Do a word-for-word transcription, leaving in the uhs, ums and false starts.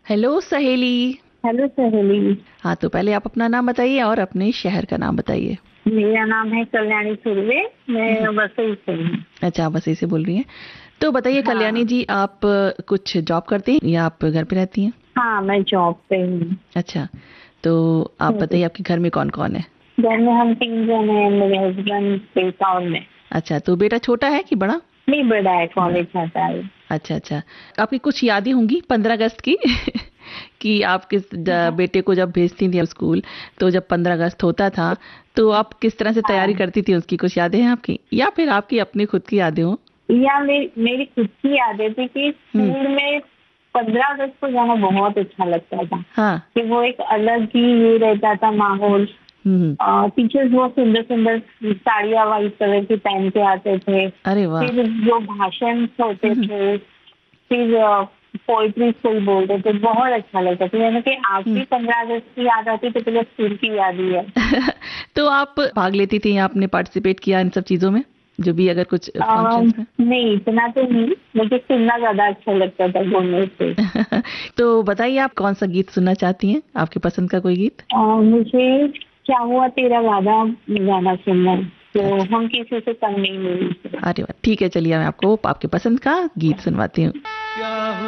Hello सहेली। Hello सहेली। हाँ, तो पहले आप अपना नाम बताइए और अपने शहर का नाम बताइए। मेरा नाम है कल्याणी सुर्वे, मैं वसई से हूँ। अच्छा, आप वसई से बोल रही हैं। तो बताइए कल्याणी हाँ जी, आप अ, कुछ जॉब करती हैं या आप घर पे रहती हैं? हाँ, मैं जॉब पे हूँ। अच्छा, तो आप हम्म। बताइए आपके घर में कौन कौन है? घर में हम तीन जन हैं, मेरे हस्बैंड, बेटा और मैं। अच्छा, तो बेटा छोटा है कि बड़ा? नहीं, बड़ा है, बड़ा। कॉलेज जाता है। अच्छा अच्छा। आपकी कुछ यादें होंगी पंद्रह अगस्त की कि आप किस ज- हाँ बेटे को जब भेजती थी स्कूल, तो जब पंद्रह अगस्त होता था तो आप किस तरह से तैयारी हाँ। करती थी, उसकी कुछ यादें हैं आपकी या फिर आपकी अपनी खुद की यादें हो? या मेरी मेरी खुद की यादें थी कि हम्म। स्कूल में पंद्रह अगस्त को जाना बहुत अच्छा लगता था। हाँ। कि वो एक अलग ही ये रहता था माहौल। हम्म। टीचर्स बहुत सुंदर सुंदर साड़ियाँ वाइट कलर की पहन के आते थे। अरे वाह। फिर जो भाषण होते हम्म। थे, फिर पोइट्री कोई बोलते थे, बहुत अच्छा लगता था। यानी कि आज हम्म। भी पंद्रह अगस्त की याद आती तो पहले स्कूल की याद ही है। तो आप भाग लेती थी या आपने पार्टिसिपेट किया इन सब चीजों में, जो भी अगर कुछ अम, फंक्शंस में? नहीं, इतना तो नहीं, मुझे सुनना ज्यादा अच्छा लगता था बोलने से। तो बताइए आप कौन सा गीत सुनना चाहती हैं, आपके पसंद का कोई गीत? अ, मुझे क्या हुआ तेरा वादा गाना सुनना है, तो अच्छा। हम किसी से कम नहीं मिली। अरे वाह, ठीक है, चलिए मैं आपको आपके पसंद का गीत सुनवाती हूँ।